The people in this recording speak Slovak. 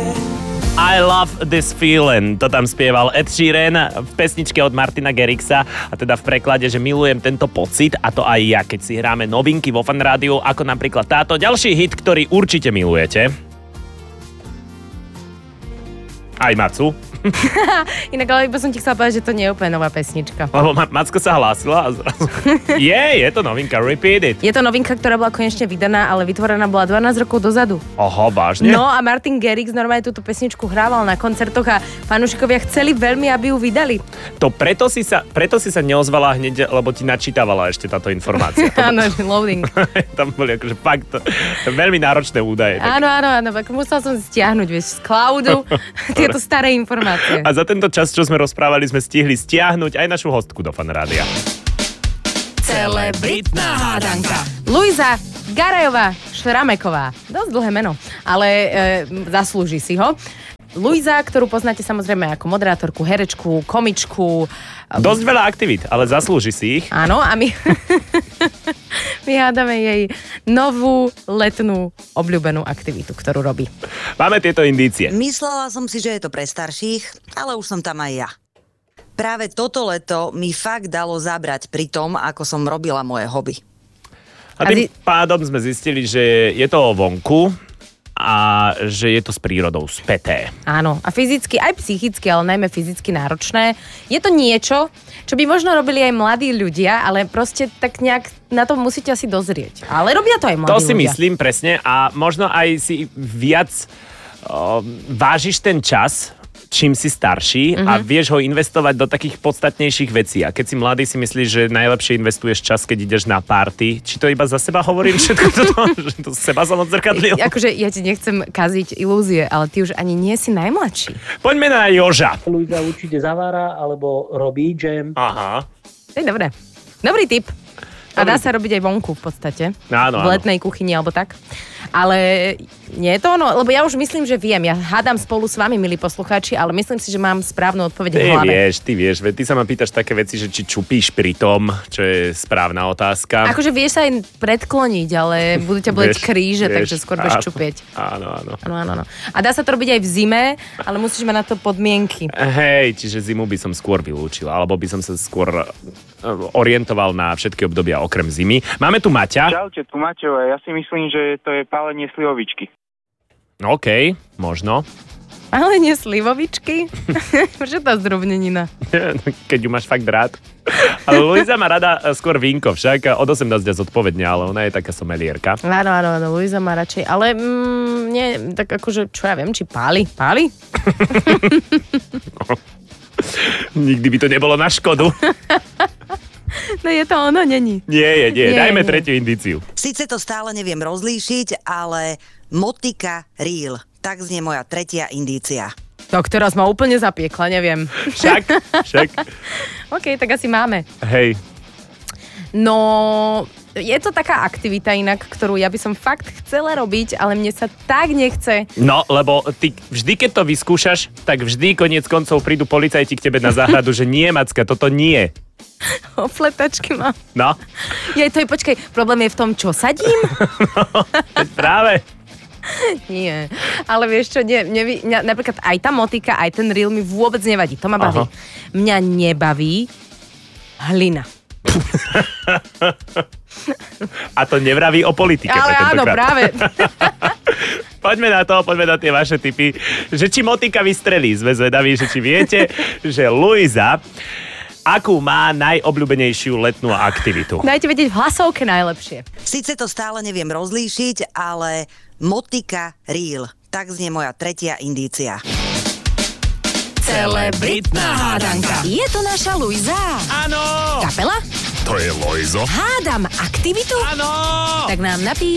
I love this feeling, to tam spieval Ed Sheeran v pesničke od Martina Garrixa a teda v preklade, že milujem tento pocit a to aj ja, keď si hráme novinky vo Fan Rádiu, ako napríklad táto. Ďalší hit, ktorý určite milujete. Aj Macu. Inak, ale iba som ti chcela povedať, že to nie je úplne nová pesnička. Lebo Macka sa hlásila a zrazu... je to novinka, Repeat It. Je to novinka, ktorá bola konečne vydaná, ale vytvorená bola 12 rokov dozadu. Oho, vážne? No a Martin Garrix normálne túto pesničku hrával na koncertoch a fanúšikovia chceli veľmi, aby ju vydali. To preto si sa neozvala hneď, lebo ti načítavala ešte táto informácia. Áno, loading. Tam boli akože fakt veľmi náročné údaje. Áno, musela som stiahnuť, vieš, z cloudu tieto staré informácie. A za tento čas, čo sme rozprávali, sme stihli stiahnuť aj našu hostku do Fan Rádia. Celebritná hádanka. Luisa Garajová Šrameková. Dosť dlhé meno, ale zaslúži si ho. Luisa, ktorú poznáte samozrejme ako moderátorku, herečku, komičku. Dosť veľa aktivít, ale zaslúži si ich. Áno, a my hádame jej novú letnú obľúbenú aktivitu, ktorú robí. Máme tieto indície. Myslela som si, že je to pre starších, ale už som tam aj ja. Práve toto leto mi fakt dalo zabrať pri tom, ako som robila moje hobby. A tým pádom sme zistili, že je to vonku a že je to s prírodou späté. Áno, a fyzicky, aj psychicky, ale najmä fyzicky náročné. Je to niečo, čo by možno robili aj mladí ľudia, ale proste tak nejak na to musíte asi dozrieť. Ale robia to aj mladí ľudia. To si myslím presne a možno aj si viac vážiš ten čas, čím si starší a vieš ho investovať do takých podstatnejších vecí. A keď si mladý, si myslíš, že najlepšie investuješ čas, keď ideš na party. Či to iba za seba hovorím všetko toto? Že to seba som odzrkadlil? Akože ja ti nechcem kaziť ilúzie, ale ty už ani nie si najmladší. Poďme na Joža. Luisa určite zavára alebo robí džem. Aha. To je dobré. Dobrý tip. A dá sa robiť aj vonku v podstate. Áno, v letnej kuchyni alebo tak. Ale nie je to ono, lebo ja už myslím, že viem. Ja hádam spolu s vami, milí poslucháči, ale myslím si, že mám správnu odpoveď v hlave. Ty vieš, ty sa ma pýtaš také veci, že či čupíš pri tom, čo je správna otázka. Akože vieš sa aj predkloniť, ale budú ťa boleť kríže, takže skôr budeš čupieť. Áno. A dá sa to robiť aj v zime, ale musíš mať na to podmienky. Hej, čiže zimu by som skôr vylúčil, alebo by som sa skôr orientoval na všetky obdobia okrem zimy. Máme tu Maťa. Čaute, tu Maťo, ja si myslím, že to je pálenie slivovičky. OK, možno. Pálenie slivovičky? Prečo tá zdrobnenina? Keď ju máš fakt rád. Ale Luisa má rada skôr vínko, však od 18 zodpovedne, ale ona je taká somelierka. Áno, Luisa má radšej, ale nie, tak akože, čo ja viem, či páli? Páli? Nikdy by to nebolo na škodu. No je to ono, není. Nie. Dajme tretiu indíciu. Sice to stále neviem rozlíšiť, ale motika reel. Tak znie moja tretia indícia. Tak teraz ma úplne zapiekla, neviem. Však. OK, tak asi máme. Hej. No, je to taká aktivita inak, ktorú ja by som fakt chcela robiť, ale mne sa tak nechce. No, lebo ty vždy, keď to vyskúšaš, tak vždy koniec koncov prídu policajti k tebe na záhradu, že nie, Macka, toto nie. Opletačky mám. No. Počkaj, problém je v tom, čo sadím? No, práve. Nie, ale vieš čo, mňa, napríklad aj tá motika, aj ten reel mi vôbec nevadí, to ma baví. Aha. Mňa nebaví hlina. A to nevraví o politike. Ale áno, práve. Poďme na tie vaše tipy, že či motika vystrelí. Sme zvedaví, že či viete, že Luisa akú má najobľúbenejšiu letnú aktivitu. Dajte vedieť v hlasovke najlepšie. Sice to stále neviem rozlíšiť, ale motika reel. Tak znie moja tretia indícia. Celebritná hádanka. Je to naša Luisa? Áno! Kapela? To je Lojzo. Hádam aktivitu? Áno! Tak nám napíš.